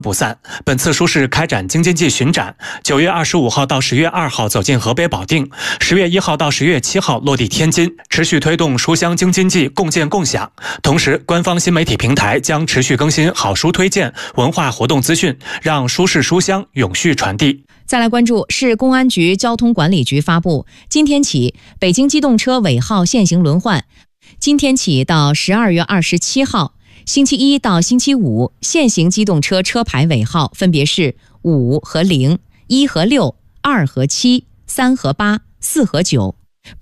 不散。本次书市开展京津冀巡展，9月25号到10月2号走进河北保定，10月1号到10月7号落地天津，持续推动书香京津冀共建共享。同时，官方新媒体平台将持续更新好书推荐、文化活动资讯，让书市书香永续传递。 再来关注市公安局交通管理局发布，今天起，北京机动车尾号限行轮换。今天起到12月27号。星期一到星期五，限行机动车车牌尾号分别是5和0、1和6、2和7、3和8、4和9。